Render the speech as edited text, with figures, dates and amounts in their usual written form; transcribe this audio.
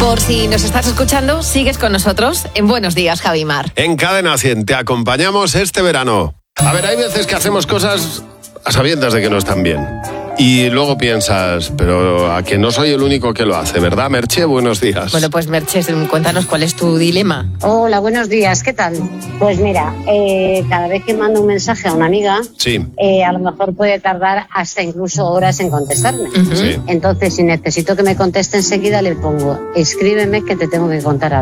Por si nos estás escuchando, sigues con nosotros en Buenos Días, Javi Mar. En Cadena 100 te acompañamos este verano. A ver, hay veces que hacemos cosas a sabiendas de que no están bien. Y luego piensas, pero a que no soy el único que lo hace, ¿verdad, Merche? Buenos días. Bueno, pues Merche, cuéntanos cuál es tu dilema. Hola, buenos días, ¿qué tal? Pues mira, cada vez que mando un mensaje a una amiga, Sí. A lo mejor puede tardar hasta incluso horas en contestarme. Sí. Entonces, si necesito que me conteste enseguida, le pongo, escríbeme que te tengo que contar algo.